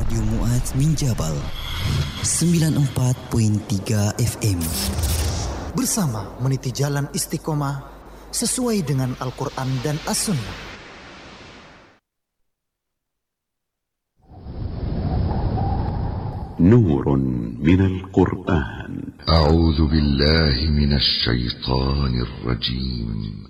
Radio Muaz min Jabal 94.3 FM. Bersama meniti jalan istiqomah sesuai dengan Al-Quran dan As-Sunnah. نور من القرآن. أعوذ بالله من الشيطان الرجيم.